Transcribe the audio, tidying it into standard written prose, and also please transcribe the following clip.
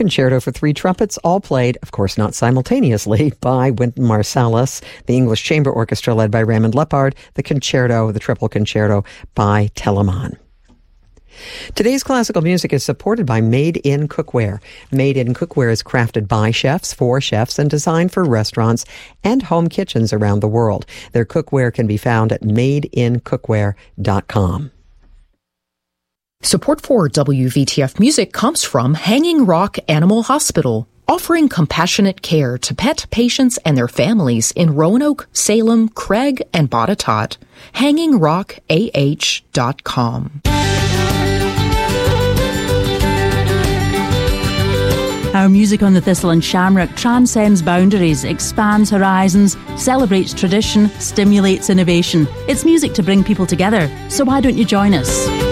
Concerto for Three Trumpets, all played, of course not simultaneously, by Wynton Marsalis. The English Chamber Orchestra led by Raymond Lepard. The concerto, the triple concerto, by Telemann. Today's classical music is supported by Made in Cookware. Made in Cookware is crafted by chefs, for chefs, and designed for restaurants and home kitchens around the world. Their cookware can be found at madeincookware.com. Support for WVTF Music comes from Hanging Rock Animal Hospital, offering compassionate care to pet patients and their families in Roanoke, Salem, Craig, and Botetourt. HangingRockAH.com. Our music on the Thistle and Shamrock transcends boundaries, expands horizons, celebrates tradition, stimulates innovation. It's music to bring people together, so why don't you join us?